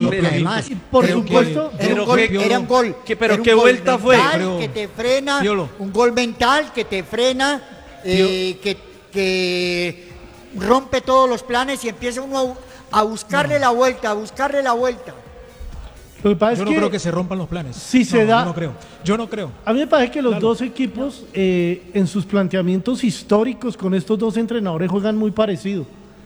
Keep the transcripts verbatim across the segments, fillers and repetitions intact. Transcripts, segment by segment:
y además, y por era un supuesto, gol, era un gol, que- era un gol, que- pero era un ¿qué gol vuelta fue? mental Pero- que te frena, Piolo. un gol mental que te frena, eh, que, que rompe todos los planes y empieza uno a, a buscarle la vuelta, a buscarle la vuelta. Lo que pasa Yo es no que creo que se rompan los planes. si se No, da- Yo no creo. Yo no creo. a mí me parece que los Claro. dos equipos eh, en sus planteamientos históricos con estos dos entrenadores juegan muy parecido.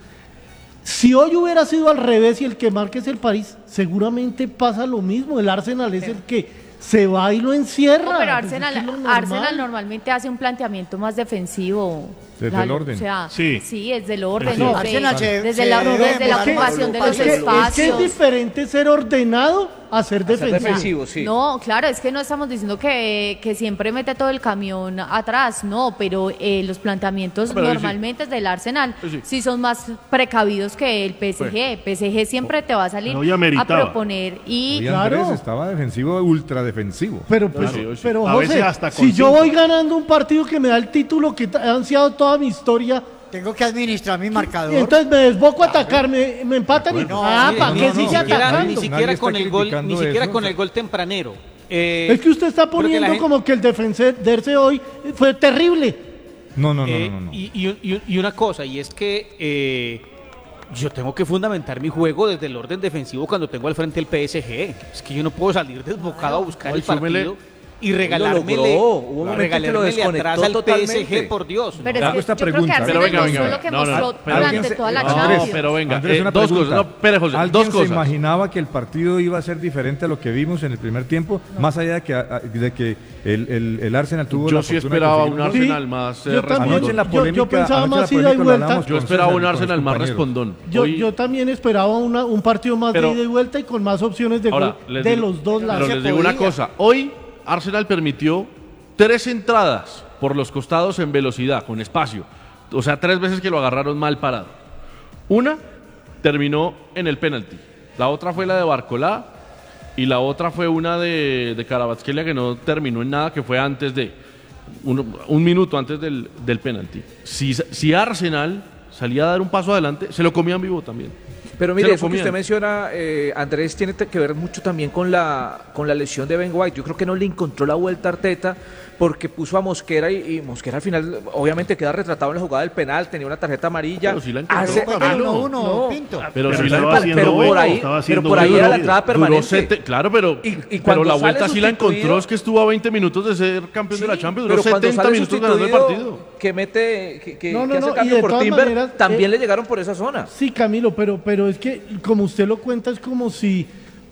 Si hoy hubiera sido al revés y el que marque es el París, seguramente pasa lo mismo. El Arsenal es el que se va y lo encierra. No, pero Pues es Arsenal, que es lo normal. Arsenal normalmente hace un planteamiento más defensivo. Desde Lalo, el orden. O sea, Sí. sí, es del orden. No, desde, Arsenal se- desde se la, debe desde la demorar ocupación de los Es que, es que es espacios. diferente ser ordenado a ser defensivo. defensivo, sí. No, claro, es que no estamos diciendo que, que siempre mete todo el camión atrás, no, pero eh, los planteamientos Pero ahí sí. normalmente del Arsenal Ahí sí. sí son más precavidos que el P S G. P S G siempre te va a salir Pero ya a meritaba. proponer y Hoy Claro. Andrés estaba defensivo, ultra defensivo. Pero, pues, sí, sí. pero A veces José, hasta con si yo cinco. voy ganando un partido que me da el título que he ansiado toda mi historia, Tengo que administrar mi marcador. y entonces me desboco a atacar, me, me empatan y... No, ah, mire, ¿para no, qué no, sigue ni Ni siquiera, atacando? ni Nadie siquiera está con el gol, ni criticando siquiera eso. con el gol tempranero. Eh, Es que usted está creo que la poniendo gente- como que el defenderse hoy fue terrible. No, no, no, Eh, no, no. Y, y- y- y una cosa, y es que eh, yo tengo que fundamentar mi juego desde el orden defensivo cuando tengo al frente el P S G. Es que yo no puedo salir desbocado a buscar No, el y súmele- partido y regalármele, logró. Hubo un momento que lo regalármele desconectó atrás al P S totalmente. G, por Dios. Pero Le es hago que esta yo creo que pregunta. Arsenal Pero venga, mostró venga, lo que no, no, mostró pero durante alguien se- toda la no, Champions. pero venga, Andrés, eh, una dos pregunta. cosas. No, espere, José, ¿Alguien dos se cosas. imaginaba que el partido iba a ser diferente a lo que vimos en el primer tiempo? Más allá de que, a- de que el, el, el Arsenal tuvo Yo la sí fortuna de esperaba conseguir un gol. Arsenal Sí, más eh, yo también. respondón. Anoche en la Yo- yo polémica, pensaba anoche en la más ida y polémica lo vuelta. hablábamos Yo con esperaba César, un con los Arsenal más compañeros. respondón. Yo, Hoy- yo también esperaba una- un partido más Pero- de ida y vuelta y con más opciones de Ahora, gol les de digo- los dos Pero lados. les se digo una podía. cosa. Hoy Arsenal permitió tres entradas por los costados en velocidad, con espacio. O sea, tres veces que lo agarraron mal parado. Una terminó en el penalti. La otra fue la de Barcolá. Y la otra fue una de, de Kvaratskhelia que no terminó en nada, que fue antes de... Un, un minuto antes del, del penalti. Si, si Arsenal salía a dar un paso adelante, se lo comían vivo también. Pero Se mire, lo eso que comían. usted menciona, eh, Andrés, tiene que ver mucho también con la, con la lesión de Ben White. Yo creo que no le encontró la vuelta a Arteta porque puso a Mosquera y, y Mosquera al final obviamente queda retratado en la jugada del penal, tenía una tarjeta amarilla. Pero sí la encontró, Hace- Fue ah, uno no, uno, no. Pinto. Pero, Pero sí la encontró. encontró. Duró Pero, pero por bueno, ahí, estaba pero haciendo por ahí bueno. era la entrada permanente. sete- claro, pero, Y- y pero cuando la sale vuelta sí la sustituido- encontró, es que estuvo a veinte minutos de ser campeón de la Sí, Champions, duró pero cuando setenta sale minutos ganando el sustituido, partido. que mete, que, que- No, no, que hace no, y cambio de por todas Timber, maneras, también eh, le llegaron por esa zona. Sí, Camilo, pero, pero es que como usted lo cuenta es como si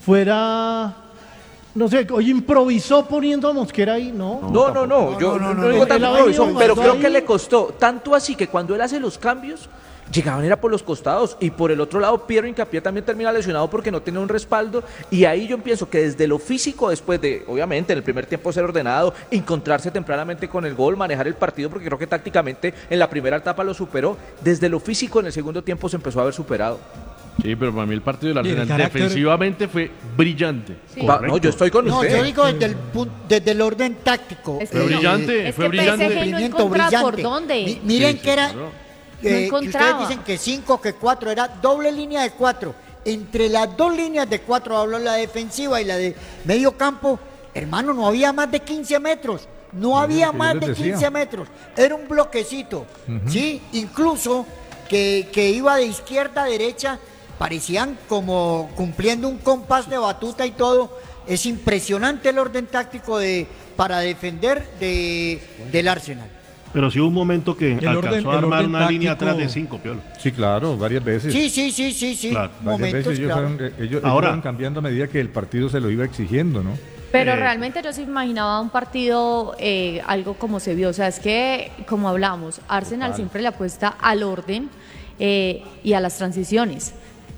fuera, no sé, hoy improvisó poniendo a Mosquera ahí, ¿no. No, no, no, yo no, no, no, no, digo no. tanto Él ha improviso, venido pero jugando creo que ahí. le costó tanto así que cuando él hace los cambios llegaban era por los costados y por el otro lado Piero Hincapié también termina lesionado porque no tiene un respaldo y ahí yo pienso que desde lo físico después de obviamente en el primer tiempo ser ordenado, encontrarse tempranamente con el gol, manejar el partido porque creo que tácticamente en la primera etapa lo superó, desde lo físico en el segundo tiempo se empezó a ver superado. Sí, pero para mí el partido del Y el Arsenal carácter- defensivamente fue brillante. Sí. Va- no, yo estoy con No, usted. yo digo desde el, pun- desde el orden táctico. Es Fue que no. brillante, Es fue que P S G brillante. no Cumplimiento encontraba por brillante. dónde. Mi- miren Sí, sí, que era, claro. eh, que encontraba. ustedes dicen que cinco, que cuatro, era doble línea de cuatro. Entre las dos líneas de cuatro, hablo la defensiva y la de medio campo, hermano, no había más de quince metros. No había que yo más les de decía. quince metros. Era un bloquecito. ¿Sí? Incluso que, que iba de izquierda a derecha, parecían como cumpliendo un compás de batuta y todo. Es impresionante el orden táctico de, para defender de, del Arsenal. Pero sí hubo un momento que El alcanzó orden- a el armar orden una línea táctico- atrás de cinco, Piolo. Sí, claro, varias veces. Sí, sí, sí, sí, sí. Claro, Varias Momentos, veces ellos, claro. fueron, eh, ellos, ellos Ahora- fueron cambiando a medida que el partido se lo iba exigiendo, ¿no? Pero Eh, realmente yo sí imaginaba un partido, eh, algo como se vio. O sea, es que, como hablamos, Arsenal Total. siempre le apuesta al orden eh, y a las transiciones.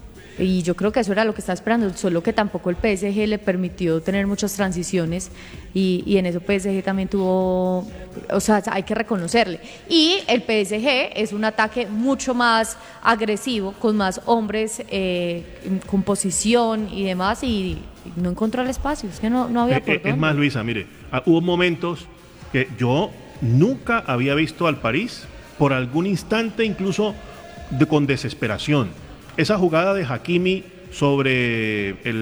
Y yo creo que eso era lo que estaba esperando, solo que tampoco el P S G le permitió tener muchas transiciones y, y en eso P S G también tuvo, o sea, hay que reconocerle. Y el P S G es un ataque mucho más agresivo, con más hombres, eh, con posición y demás, y no encontró el espacio, es que no, no había Eh, por eh, dónde. es más, Luisa, mire, ah, hubo momentos que yo nunca había visto al París por algún instante, incluso de- con desesperación. Esa jugada de Hakimi sobre el